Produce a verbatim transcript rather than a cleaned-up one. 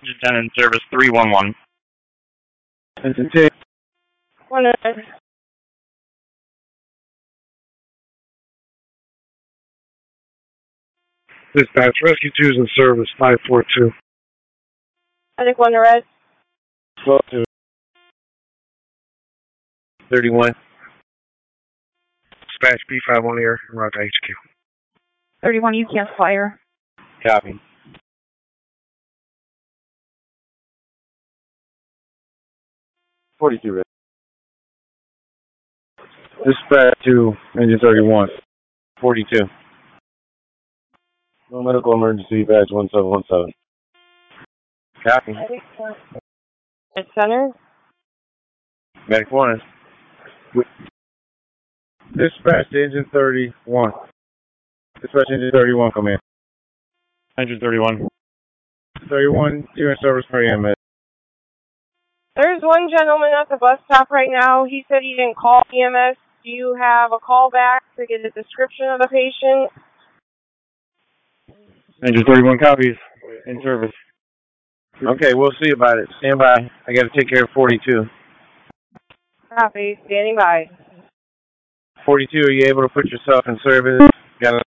ten in service three one one. Engine ten. One red. Dispatch, Rescue two is in service, five four two. I think one red. twelve two. thirty-one. Dispatch B five one air, route to H Q. thirty-one, you can't fire. Copy. forty-two red. Dispatch to engine thirty-one. forty-two. No medical emergency, badge one seven one seven. Copy. At center. Medic one. Dispatch to engine thirty-one. Dispatch engine thirty-one, come in. Engine thirty-one. thirty-one, you're in service for E M S. There's one gentleman at the bus stop right now. He said he didn't call E M S. Do you have a call back to get a description of the patient? Engine thirty-one copies. In service. Okay, we'll see about it. Stand by. I gotta take care of forty-two. Copy. Standing by. forty-two, are you able to put yourself in service? Got